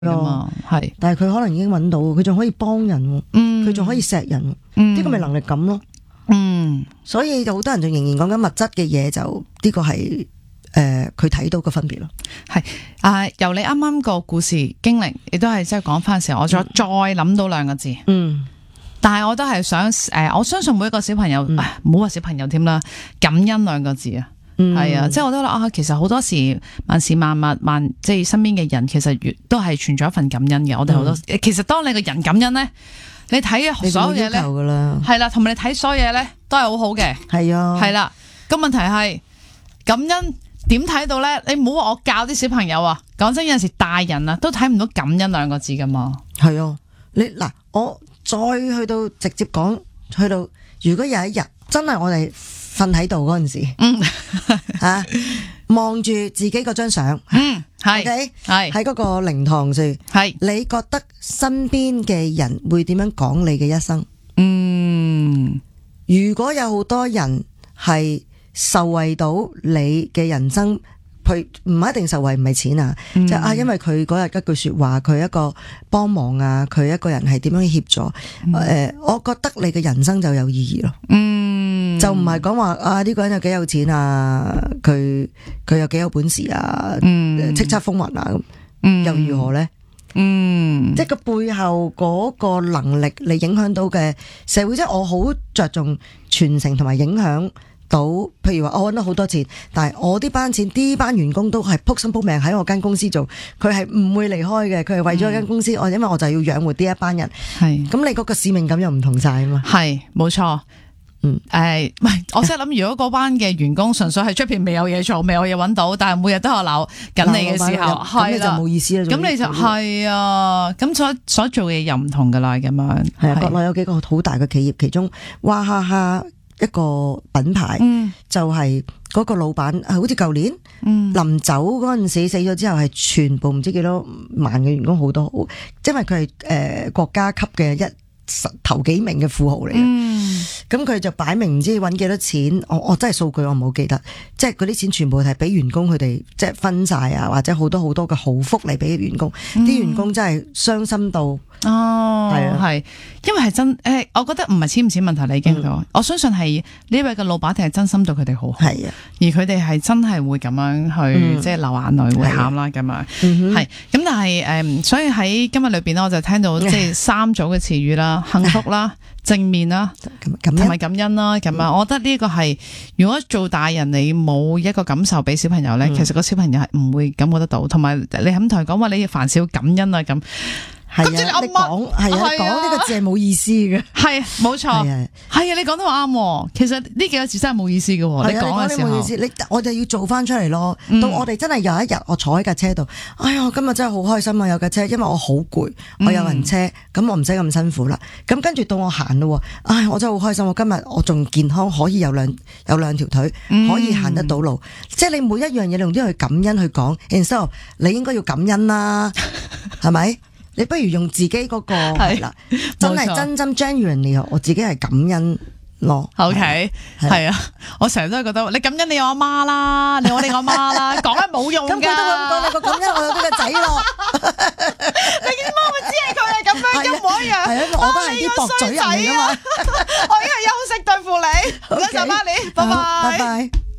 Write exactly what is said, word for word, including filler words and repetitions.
噶嘛，係。 但係佢可能已經揾到，佢仲可以幫人，嗯，佢仲可以錫人，呢、嗯、個咪能力感咯。嗯，所以就好多人仲仍然講緊物質嘅嘢，就呢、這個係誒佢睇到個分別咯。 係啊，由你啱啱個故事經歷，亦都係即係講翻嘅時候，我再、嗯、再諗到兩個字，嗯。但係我都係想誒、呃，我相信每一個小朋友，唔好話小朋友添啦，感恩兩個字啊，係、嗯、啊，即係我都覺得啊，其實好多時萬事萬物萬，即係身邊嘅人，其實越都係存在一份感恩嘅。我哋好多、嗯，其實當你個人感恩咧，你睇嘅所有嘢咧，係啦，同埋你睇所有嘢咧，都係好好嘅，係啊，係啦。咁問題係感恩點睇到咧？你唔好話我教啲小朋友啊，講真有陣時大人啊都睇唔到感恩兩個字噶嘛。係啊，你嗱我。再去到直接講，去到如果有一日真係我哋瞓喺度嗰陣時，嗯吓望住自己嗰張相，嗯係係喺嗰個靈堂樹，係你覺得身邊嘅人會點樣講你嘅一生？嗯，如果有好多人係受惠到你嘅人生。佢唔一定受惠，唔係錢啊，嗯、即係啊，因為佢嗰日一句說話，佢一個幫忙啊，佢一個人係點樣協助？誒、嗯呃，我覺得你嘅人生就有意義咯。嗯，就唔係講話啊呢、這個人有幾有錢啊，佢佢有幾有本事啊，嗯，叱咤風雲啊咁，嗯，又如何咧？嗯，即係個背後嗰個能力，你影響到嘅社會，即係我好着重傳承同埋影響。到，譬如話我搵到好多錢，但係我啲班錢，呢班員工都係撲心撲命喺我間公司做，佢係唔會離開嘅，佢係為咗間公司，我、嗯、因為我就要養活呢一班人。係，咁你嗰個使命感又唔同晒啊嘛。係，冇錯。嗯，誒、呃，唔係，我即係諗，如果嗰班嘅員工純粹係出邊未有嘢做，未有嘢搵到，但係每日都有鬧緊你嘅時候，咁你就冇意思啦。咁你就係啊，咁所所做嘅嘢又唔同噶啦，咁樣。係啊，國內有幾個好大嘅企業，其中娃哈哈。一個品牌、嗯、就係嗰個老闆，好似舊年、嗯、臨走嗰陣時死咗之後，係全部唔知幾多萬嘅員工，好多，因為佢係誒國家級嘅一頭幾名嘅富豪嚟嘅。咁佢、嗯、就擺明唔知揾幾多錢，我我真係數據我唔好記得，即係嗰啲錢全部係俾員工佢哋即係分晒啊，或者好多好多嘅好福利俾員工，啲、嗯、員工真係傷心到。哦，係啊，係，因為係真誒，我覺得唔係錢唔錢問題，你已經到、嗯，我相信係呢位嘅老闆一定係真心對佢哋好，係啊，而佢哋係真係會咁樣去、嗯、即係流眼淚會喊啦咁樣，係，咁、嗯、但係誒、嗯，所以喺今日裏邊咧，我就聽到即係三組嘅詞語啦，幸福啦、正面啦，同埋感恩啦，咁啊、嗯，我覺得呢個係如果做大人你冇一個感受俾小朋友咧、嗯，其實個小朋友係唔會感覺得到，同埋你肯同佢講話你要凡事要感恩啊咁。係啊，你講係啊，講呢個字係冇意思嘅。係，冇錯。係啊，係啊，你講得啱。其實呢幾個字真係冇意思嘅。你講嘅時候，冇意思。你我哋要做翻出嚟咯。嗯、到我哋真係有一日，我坐喺架車度，哎呀，今日真係好開心啊！有架車，因為我好攰，我有人車，咁、嗯、我唔使咁辛苦啦。咁跟住到我行咯，唉，我真係好開心。我今日我仲健康，可以有兩有兩條腿，可以行得到路。嗯、即係你每一樣嘢，你用啲去感恩去講。然之後你應該要感恩啦，係咪？你不如用自己嗰、那個係啦，真係真真 genuinely 我自己係感恩咯。OK，係啊，我成日都係覺得你感恩你有阿媽啦，你我哋我媽啦，講係冇用噶。咁佢都咁講，你個感恩我有呢個仔咯。你啲媽咪知係佢係咁樣，一模一樣。係啊，我都係啲駁嘴人嚟噶嘛。我已經係休息對付你，唔該晒媽咪，拜拜。拜拜。